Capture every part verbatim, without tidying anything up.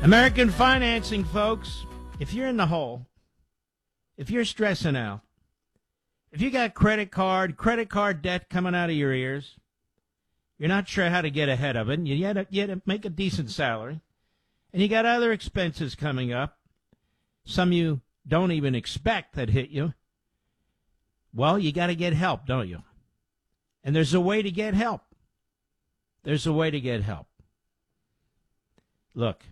American Financing, folks. If you're in the hole, if you're stressing out, if you got credit card, credit card debt coming out of your ears, you're not sure how to get ahead of it, and you yet, yet make a decent salary, and you got other expenses coming up, some you don't even expect that hit you, well, you got to get help, don't you? And there's a way to get help. There's a way to get help. Look,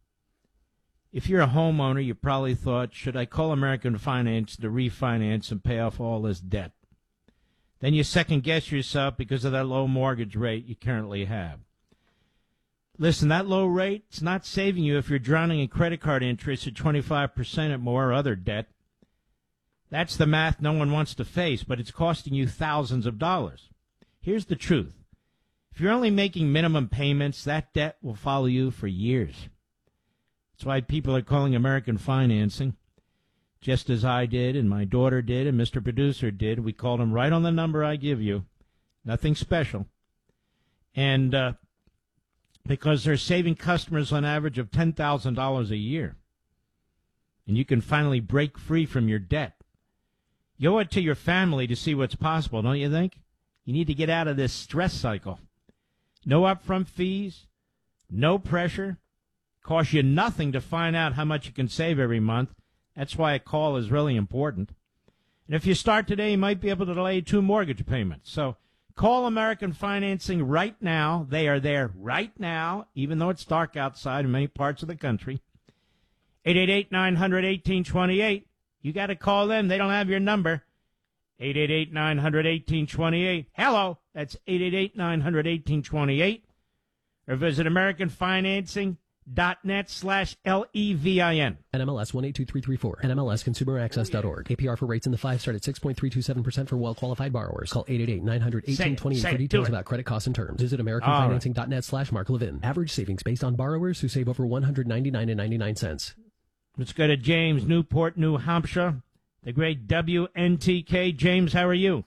if you're a homeowner, you probably thought, should I call American Finance to refinance and pay off all this debt? Then you second-guess yourself because of that low mortgage rate you currently have. Listen, that low rate, it's not saving you if you're drowning in credit card interest at twenty-five percent or more or other debt. That's the math no one wants to face, but it's costing you thousands of dollars. Here's the truth. If you're only making minimum payments, that debt will follow you for years. That's why people are calling American Financing, just as I did and my daughter did and Mister Producer did. We called them right on the number I give you. Nothing special. And uh, because they're saving customers on average of ten thousand dollars a year. And you can finally break free from your debt. You owe it to your family to see what's possible, don't you think? You need to get out of this stress cycle. No upfront fees, no pressure. Costs you nothing to find out how much you can save every month. That's why a call is really important. And if you start today, you might be able to delay two mortgage payments. So call American Financing right now. They are there right now, even though it's dark outside in many parts of the country. eight eight eight, nine hundred, eighteen twenty-eight. You got to call them. They don't have your number. eight eight eight, nine hundred, eighteen twenty-eight. Hello. That's eight eight eight, nine hundred, eighteen twenty-eight. Or visit American Financing. Dot net slash L E V I N. N M L S one eight two three three four. N M L S consumer access dot org. A P R for rates in the five start at six point three two seven percent for well-qualified borrowers. Call eight eight eight, nine hundred, eighteen twenty-eight for details about credit costs and terms. Visit American Financing dot net slash Mark Levin. Average savings based on borrowers who save over one hundred ninety-nine dollars and ninety-nine cents. Let's go to James, Newport, New Hampshire. The great W N T K. James, how are you?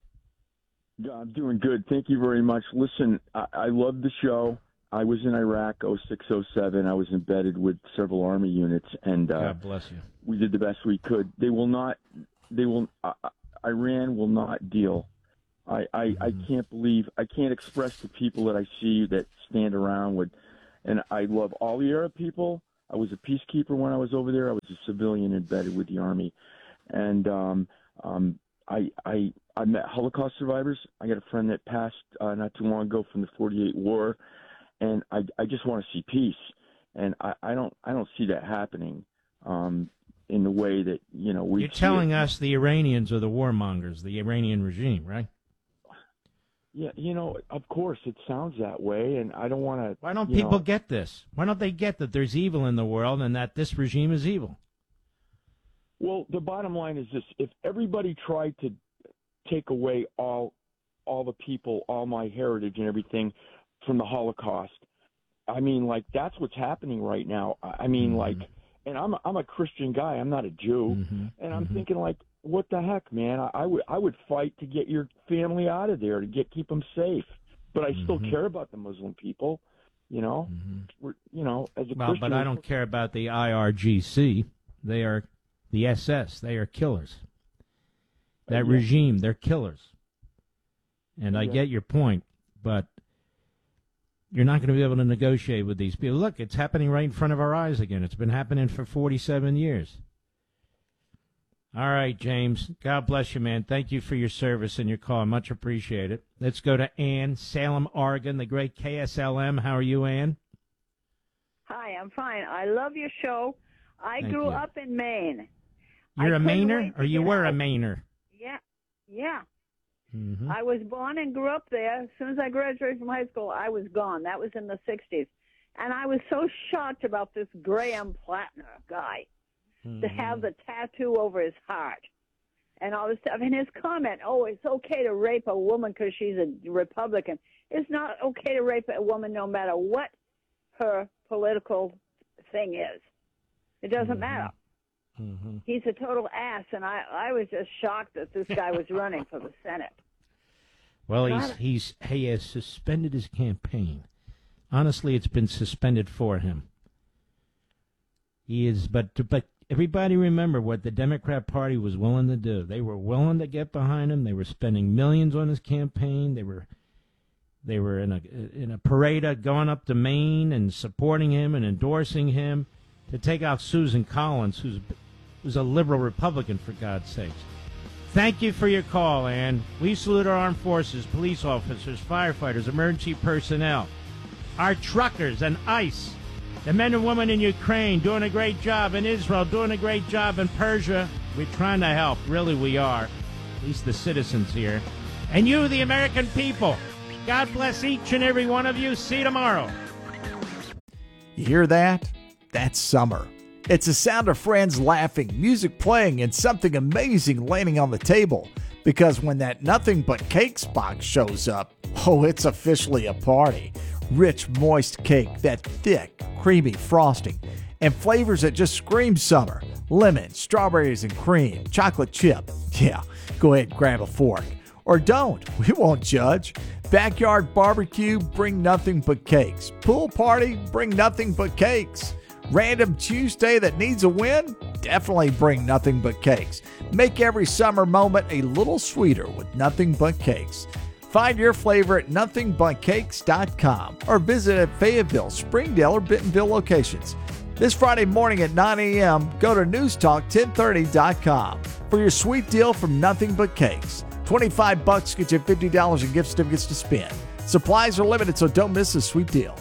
I'm doing good. Thank you very much. Listen, I, I love the show. I was in Iraq oh six oh seven. I was embedded with several Army units, and uh, God bless you. We did the best we could. They will not. They will. Uh, Iran will not deal. I, I, mm-hmm. I can't believe. I can't express to people that I see that stand around with. And I love all the Arab people. I was a peacekeeper when I was over there. I was a civilian embedded with the Army, and um, um, I, I I met Holocaust survivors. I got a friend that passed uh, not too long ago from the forty-eight war. And I, I just want to see peace, and I, I don't, I don't see that happening um, in the way that you know we. You're telling it. us the Iranians are the warmongers, the Iranian regime, right? Yeah, you know, of course it sounds that way, and I don't want to. Why don't people know, get this? Why don't they get that there's evil in the world and that this regime is evil? Well, the bottom line is this: if everybody tried to take away all, all the people, all my heritage and everything from the Holocaust, I mean, like, that's what's happening right now. I mean, mm-hmm. like, and I'm I'm a Christian guy. I'm not a Jew, mm-hmm. and I'm mm-hmm. thinking, like, what the heck, man? I, I would I would fight to get your family out of there to get keep them safe, but I mm-hmm. still care about the Muslim people, you know. Mm-hmm. We're, you know, as a well, Christian, but I don't care about the I R G C. They are the S S. They are killers. That uh, yeah. regime, they're killers. And I yeah. get your point, but you're not going to be able to negotiate with these people. Look, it's happening right in front of our eyes again. It's been happening for forty-seven years. All right, James. God bless you, man. Thank you for your service and your call. Much appreciated. Let's go to Ann, Salem, Oregon, the great K S L M. How are you, Ann? Hi, I'm fine. I love your show. I Thank grew you. up in Maine. You're I a Mainer, or you were out. a Mainer? Yeah, yeah. Mm-hmm. I was born and grew up there. As soon as I graduated from high school, I was gone. That was in the sixties. And I was so shocked about this Graham Plattner guy mm-hmm. to have the tattoo over his heart and all this stuff. And his comment, oh, it's okay to rape a woman because she's a Republican. It's not okay to rape a woman no matter what her political thing is. It doesn't mm-hmm. matter. Mm-hmm. He's a total ass, and I, I was just shocked that this guy was running for the Senate. Well, he's he's he has suspended his campaign. Honestly, it's been suspended for him. He is, but but everybody remember what the Democrat Party was willing to do. They were willing to get behind him. They were spending millions on his campaign. They were they were in a in a parade going up to Maine and supporting him and endorsing him to take out Susan Collins, who's who's a liberal Republican, for God's sakes. Thank you for your call, Ann. We salute our armed forces, police officers, firefighters, emergency personnel, our truckers and ICE, the men and women in Ukraine doing a great job, in Israel doing a great job, in Persia. We're trying to help. Really, we are. At least the citizens here. And you, the American people. God bless each and every one of you. See you tomorrow. You hear that? That's summer. It's the sound of friends laughing, music playing, and something amazing landing on the table. Because when that Nothing But Cakes box shows up, oh, it's officially a party. Rich, moist cake, that thick, creamy frosting, and flavors that just scream summer. Lemon, strawberries and cream, chocolate chip. Yeah, go ahead and grab a fork. Or don't, we won't judge. Backyard barbecue, bring nothing but cakes. Pool party, bring nothing but cakes. Random Tuesday that needs a win? Definitely bring nothing but cakes. Make every summer moment a little sweeter with Nothing But Cakes. Find your flavor at nothing but cakes dot com or visit at Fayetteville, Springdale, or Bentonville locations. This Friday morning at nine a.m., go to news talk ten thirty dot com for your sweet deal from Nothing But Cakes. twenty-five bucks get you fifty dollars in gift certificates to spend. Supplies are limited, so don't miss this sweet deal.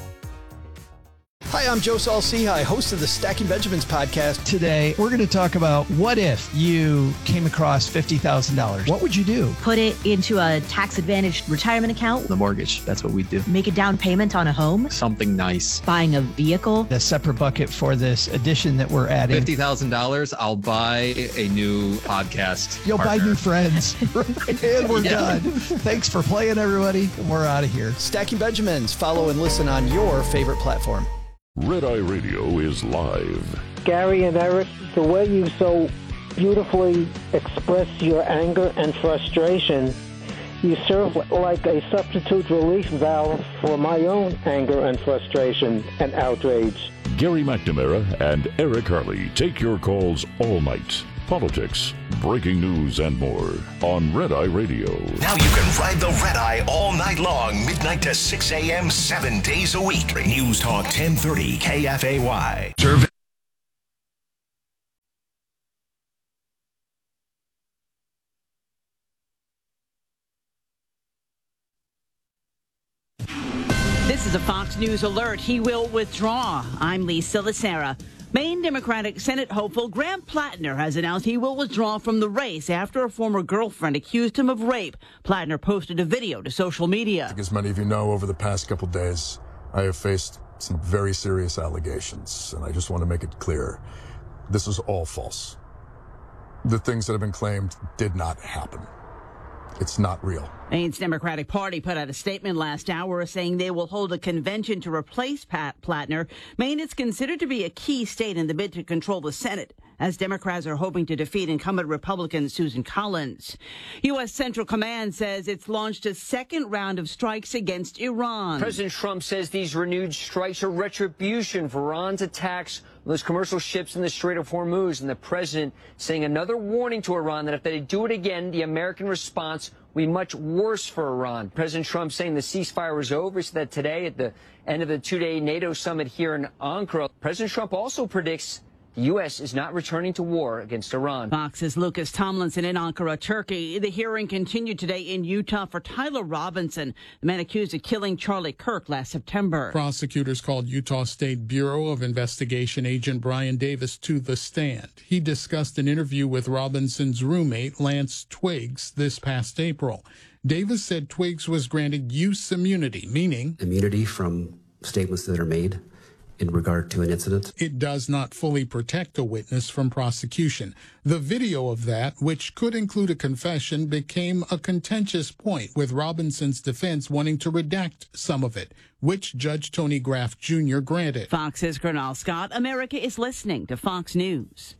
Hi, I'm Joe Saul-Sehy, host of the Stacking Benjamins podcast. Today, we're going to talk about what if you came across fifty thousand dollars? What would you do? Put it into a tax-advantaged retirement account. The mortgage, that's what we do. Make a down payment on a home. Something nice. Buying a vehicle. A separate bucket for this edition that we're adding. fifty thousand dollars, I'll buy a new podcast You'll partner. buy new friends. And we're yeah. done. Thanks for playing, everybody. We're out of here. Stacking Benjamins. Follow and listen on your favorite platform. Red Eye Radio is live. Gary and Eric, the way you so beautifully express your anger and frustration, you serve like a substitute relief valve for my own anger and frustration and outrage. Gary McNamara and Eric Harley take your calls all night. Politics, breaking news, and more on Red Eye Radio. Now you can ride the Red Eye all night long, midnight to six a.m., seven days a week. News Talk ten thirty K F A Y. Serve. This is a Fox News alert. He will withdraw. I'm Lisa Lacera. Maine Democratic Senate hopeful Graham Plattner has announced he will withdraw from the race after a former girlfriend accused him of rape. Plattner posted a video to social media. As many of you know, over the past couple days, I have faced some very serious allegations, and I just want to make it clear, this is all false. The things that have been claimed did not happen. It's not real. Maine's Democratic Party put out a statement last hour saying they will hold a convention to replace Pat Plattner. Maine is considered to be a key state in the bid to control the Senate, as Democrats are hoping to defeat incumbent Republican Susan Collins. U S. Central Command says it's launched a second round of strikes against Iran. President Trump says these renewed strikes are retribution for Iran's attacks on those commercial ships in the Strait of Hormuz, and the president saying another warning to Iran that if they do it again, the American response will be much worse for Iran. President Trump saying the ceasefire was over. He said that today at the end of the two-day NATO summit here in Ankara. President Trump also predicts the U S is not returning to war against Iran. Fox's Lucas Tomlinson in Ankara, Turkey. The hearing continued today in Utah for Tyler Robinson, the man accused of killing Charlie Kirk last September. Prosecutors called Utah State Bureau of Investigation agent Brian Davis to the stand. He discussed an interview with Robinson's roommate, Lance Twiggs, this past April. Davis said Twiggs was granted use immunity, meaning immunity from statements that are made in regard to an incident. It does not fully protect a witness from prosecution. The video of that, which could include a confession, became a contentious point, with Robinson's defense wanting to redact some of it, which Judge Tony Graff Junior granted. Fox's Gernal Scott. America is listening to Fox News.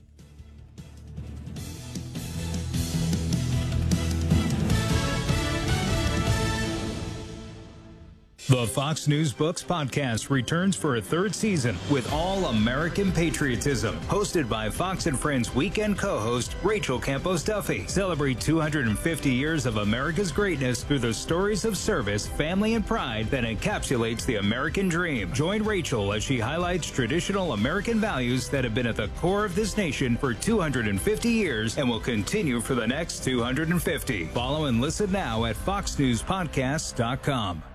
The Fox News Books podcast returns for a third season with all American patriotism. Hosted by Fox and Friends weekend co-host Rachel Campos Duffy. Celebrate two hundred fifty years of America's greatness through the stories of service, family, and pride that encapsulates the American dream. Join Rachel as she highlights traditional American values that have been at the core of this nation for two hundred fifty years and will continue for the next two hundred fifty. Follow and listen now at fox news podcasts dot com.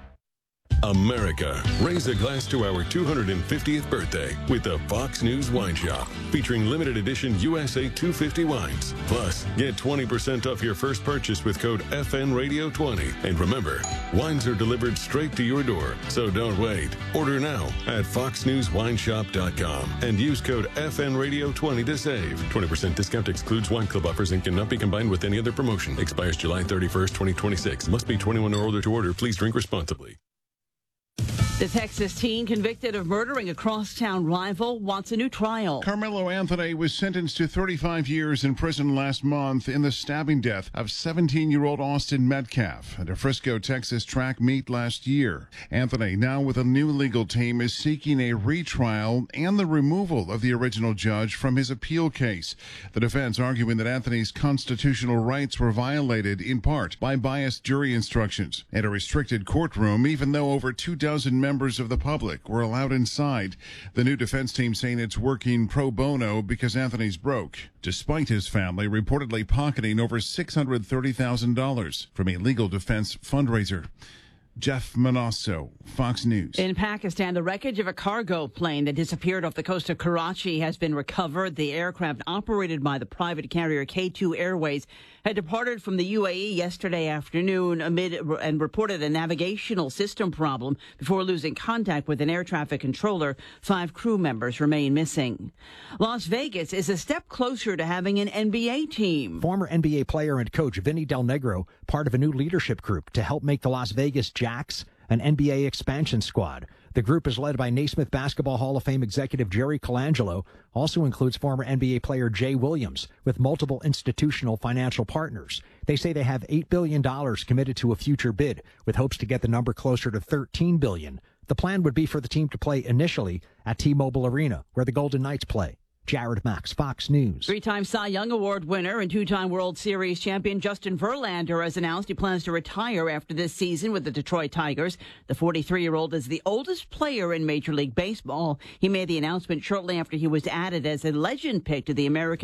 America, raise a glass to our two hundred fiftieth birthday with the Fox News Wine Shop, featuring limited edition U S A two fifty wines. Plus, get twenty percent off your first purchase with code F N Radio twenty. And remember, wines are delivered straight to your door, so don't wait. Order now at fox news wine shop dot com and use code F N Radio twenty to save. twenty percent discount excludes wine club offers and cannot be combined with any other promotion. Expires July thirty-first, twenty twenty-six. Must be twenty-one or older to order. Please drink responsibly. The Texas teen convicted of murdering a crosstown rival wants a new trial. Carmelo Anthony was sentenced to thirty-five years in prison last month in the stabbing death of seventeen-year-old Austin Metcalf at a Frisco, Texas track meet last year. Anthony, now with a new legal team, is seeking a retrial and the removal of the original judge from his appeal case. The defense arguing that Anthony's constitutional rights were violated in part by biased jury instructions and a restricted courtroom, even though over two dozen members of the public were allowed inside. The new defense team saying it's working pro bono because Anthony's broke, despite his family reportedly pocketing over six hundred thirty thousand dollars from a legal defense fundraiser. Jeff Manasso, Fox News. In Pakistan, the wreckage of a cargo plane that disappeared off the coast of Karachi has been recovered. The aircraft, operated by the private carrier K two Airways, had departed from the U A E yesterday afternoon amid and reported a navigational system problem before losing contact with an air traffic controller. Five crew members remain missing. Las Vegas is a step closer to having an N B A team. Former N B A player and coach Vinny Del Negro, part of a new leadership group to help make the Las Vegas Jacks an N B A expansion squad. The group is led by Naismith Basketball Hall of Fame executive Jerry Colangelo, also includes former N B A player Jay Williams, with multiple institutional financial partners. They say they have eight billion dollars committed to a future bid, with hopes to get the number closer to thirteen billion dollars. The plan would be for the team to play initially at T-Mobile Arena, where the Golden Knights play. Jared Max, Fox News. Three-time Cy Young Award winner and two-time World Series champion Justin Verlander has announced he plans to retire after this season with the Detroit Tigers. The forty-three-year-old is the oldest player in Major League Baseball. He made the announcement shortly after he was added as a legend pick to the American